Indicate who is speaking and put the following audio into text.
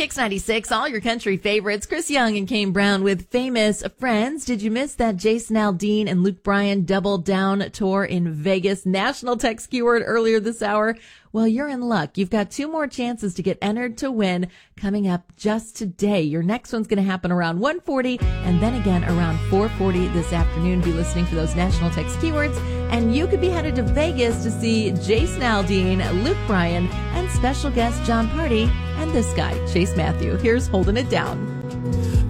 Speaker 1: Kicks 96, all your country favorites. Chris Young and Kane Brown with Famous Friends. Did you miss that Jason Aldean and Luke Bryan double down tour in Vegas? National text keyword earlier this hour. Well, you're in luck. You've got 2 more chances to get entered to win coming up just today. Your next one's going to happen around 1:40 and then again around 4:40 this afternoon. Be listening for those national text keywords. And you could be headed to Vegas to see Jason Aldean, Luke Bryan, and special guest John Party, and this guy, Chase Matthew. Here's Holding It Down.